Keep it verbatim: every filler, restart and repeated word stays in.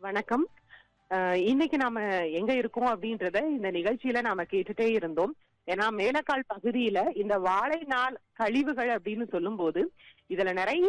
வணக்கம். அஹ் இன்னைக்கு நாம எங்க இருக்கோம் அப்படின்றத இந்த நிகழ்ச்சியில நாம கேட்டுட்டே இருந்தோம். ஏன்னா மேலக்கால் பகுதியில இந்த வாழை நாள் கழிவுகள் அப்படின்னு சொல்லும் போது இதுல நிறைய